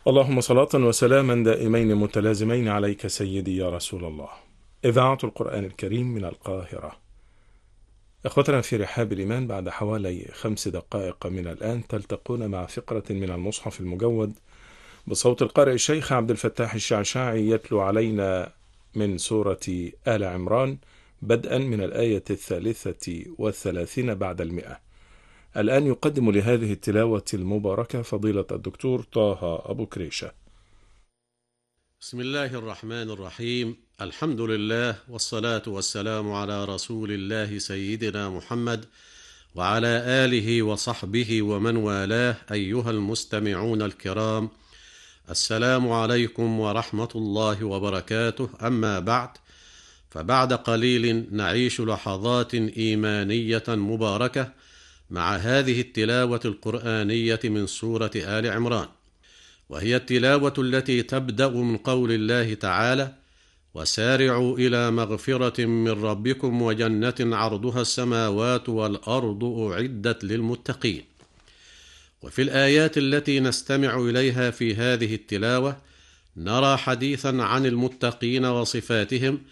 اللهم صلاة وسلاما دائمين متلازمين عليك سيدي يا رسول الله. إذاعة القرآن الكريم من القاهرة. إخوتنا في رحاب الإيمان، بعد حوالي 5 دقائق من الآن تلتقون مع فقرة من المصحف المجود بصوت القارئ الشيخ عبد الفتاح الشعشاعي يتلو علينا من سورة آل عمران بدءا من الآية 33 بعد 100. الآن يقدم لهذه التلاوة المباركة فضيلة الدكتور طه أبو كريشة. بسم الله الرحمن الرحيم. الحمد لله والصلاة والسلام على رسول الله سيدنا محمد وعلى آله وصحبه ومن والاه. أيها المستمعون الكرام، السلام عليكم ورحمة الله وبركاته. أما بعد، فبعد قليل نعيش لحظات إيمانية مباركة مع هذه التلاوة القرآنية من سورة آل عمران، وهي التلاوة التي تبدأ من قول الله تعالى: وسارعوا إلى مغفرة من ربكم وجنة عرضها السماوات والأرض أعدت للمتقين. وفي الآيات التي نستمع إليها في هذه التلاوة نرى حديثا عن المتقين وصفاتهم